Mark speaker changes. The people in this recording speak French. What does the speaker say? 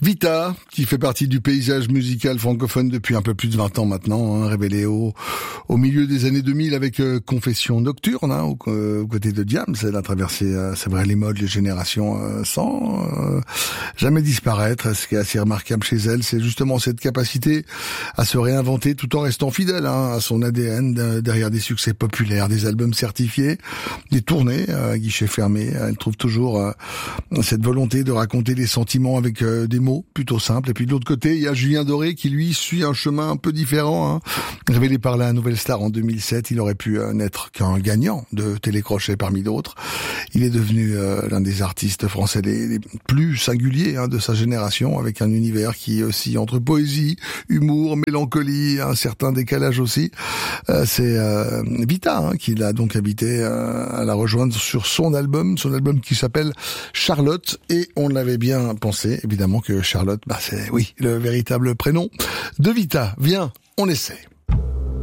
Speaker 1: Vita, qui fait partie du paysage musical francophone depuis un peu plus de 20 ans maintenant, révélé au milieu des années 2000 avec Confession Nocturne, aux côtés de Diams. Elle a traversé, c'est vrai, les modes, les générations sans jamais disparaître. Ce qui est assez remarquable chez elle, c'est justement cette capacité à se réinventer tout en restant fidèle à son ADN, derrière des succès populaires, des albums certifiés, des tournées à guichet fermé. Elle trouve toujours cette volonté de raconter des sentiments avec des mots plutôt simples. Et puis de l'autre côté, il y a Julien Doré qui lui suit un chemin un peu différent. Révélé par la Nouvelle Star en 2007, il aurait pu n'être qu'un gagnant de télécrochet parmi d'autres. Il est devenu l'un des artistes français les plus singuliers de sa génération, avec un univers qui oscille entre poésie, humour, mélancolie, un certain décalage aussi. C'est Vita qui l'a donc invité à la rejoindre sur son album qui s'appelle Charlotte, et on l'avait bien pensé, évidemment que Charlotte, c'est le véritable prénom de Vita. Viens, on essaie.